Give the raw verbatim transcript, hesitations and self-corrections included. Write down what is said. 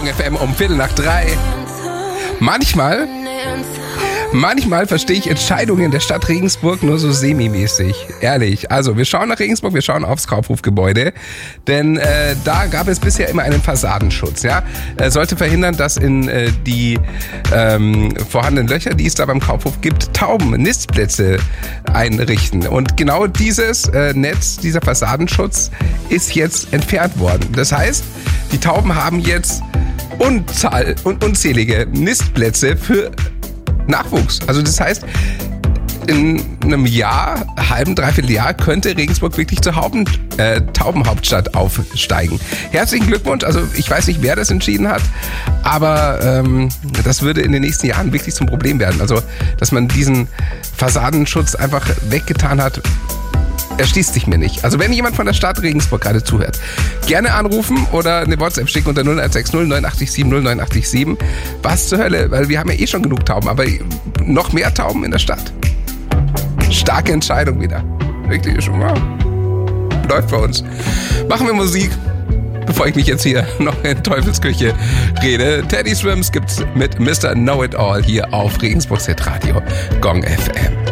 Gong F M um Viertel nach drei. Manchmal, manchmal verstehe ich Entscheidungen der Stadt Regensburg nur so semi-mäßig. Ehrlich. Also, wir schauen nach Regensburg, wir schauen aufs Kaufhofgebäude. Denn äh, da gab es bisher immer einen Fassadenschutz. Ja? Er sollte verhindern, dass in äh, die ähm, vorhandenen Löcher, die es da beim Kaufhof gibt, Tauben, Nistplätze einrichten. Und genau dieses äh, Netz, dieser Fassadenschutz ist jetzt entfernt worden. Das heißt, die Tauben haben jetzt Unzahl und unzählige Nistplätze für Nachwuchs. Also das heißt, in einem Jahr, halben, dreiviertel Jahr könnte Regensburg wirklich zur Hauben, äh, Taubenhauptstadt aufsteigen. Herzlichen Glückwunsch. Also ich weiß nicht, wer das entschieden hat, aber ähm, das würde in den nächsten Jahren wirklich zum Problem werden. Also, dass man diesen Fassadenschutz einfach weggetan hat, erschließt sich mir nicht. Also wenn jemand von der Stadt Regensburg gerade zuhört, gerne anrufen oder eine WhatsApp schicken unter null eins sechs null neun acht sieben null neun acht sieben. Was zur Hölle? Weil wir haben ja eh schon genug Tauben, aber noch mehr Tauben in der Stadt. Starke Entscheidung wieder. Wirklich schon mal. Läuft bei uns. Machen wir Musik, bevor ich mich jetzt hier noch in Teufelsküche rede. Teddy Swims gibt's mit Mister Know-It-All hier auf Regensburgs Hitradio Gong F M.